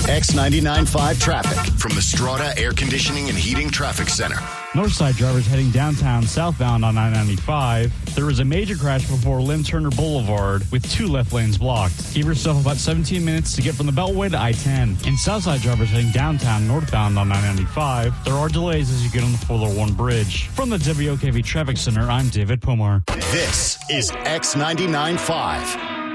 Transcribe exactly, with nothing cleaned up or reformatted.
X ninety-nine point five traffic from the Strata Air Conditioning and Heating Traffic Center. Northside drivers heading downtown southbound on I ninety-five. There was a major crash before Lynn Turner Boulevard with two left lanes blocked. Give yourself about seventeen minutes to get from the Beltway to I ten. And Southside drivers heading downtown northbound on I ninety-five. There are delays as you get on the four oh one bridge. From the W O K V Traffic Center, I'm David Pomar. This is X ninety-nine point five.